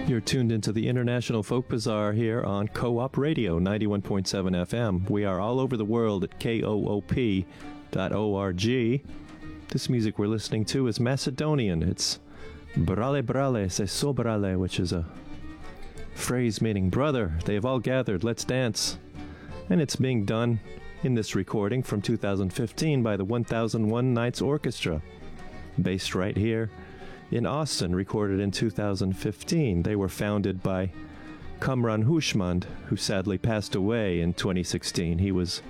You're tuned into the International Folk Bazaar here on Co-op Radio 91.7 FM. We are all over the world at koop.org. This music we're listening to is Macedonian. It's Brale Brale Se Sobrale, which is a phrase meaning brother. They have all gathered, let's dance. And it's being done in this recording from 2015 by the 1001 Nights Orchestra, based right here in Austin, recorded in 2015. They were founded by Kamran Hushmand, who sadly passed away in 2016. He was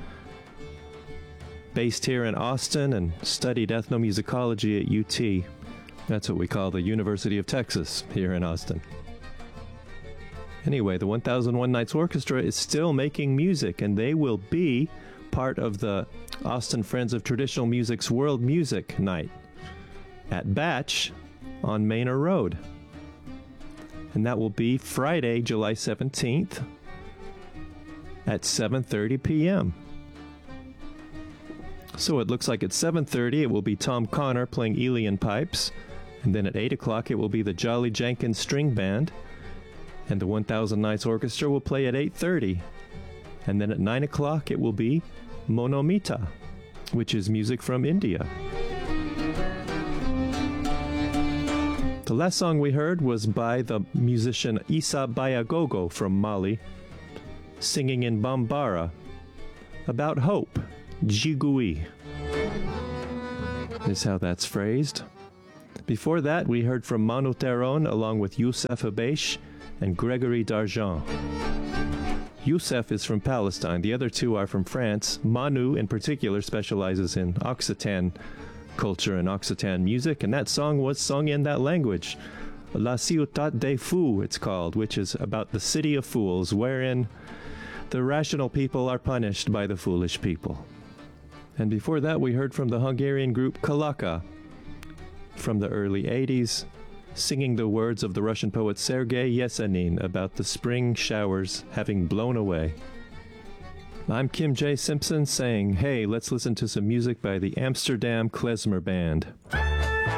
based here in Austin and studied ethnomusicology at UT. That's what we call the University of Texas here in Austin. Anyway, the 1001 Nights Orchestra is still making music, and they will be part of the Austin Friends of Traditional Music's World Music Night at Batch on Manor Road. And that will be Friday, July 17th at 7:30 p.m. So it looks like at 7:30 it will be Tom Connor playing Elian pipes, and then at 8 o'clock it will be the Jolly Jenkins String Band, and the 1000 Nights Orchestra will play at 8:30. And then at 9 o'clock it will be Monomita, which is music from India. The last song we heard was by the musician Issa Bayagogo from Mali, singing in Bambara about hope, Jigui, is how that's phrased. Before that, we heard from Manu Teron along with Youssef Habesh and Gregory Dargent. Youssef is from Palestine. The other two are from France. Manu, in particular, specializes in Occitan culture and Occitan music, and that song was sung in that language. La Ciutat des Fous, it's called, which is about the city of fools, wherein the rational people are punished by the foolish people. And before that, we heard from the Hungarian group Kalaka from the early 80s, singing the words of the Russian poet Sergei Yesenin about the spring showers having blown away. I'm Kim J. Simpson saying, hey, let's listen to some music by the Amsterdam Klezmer Band.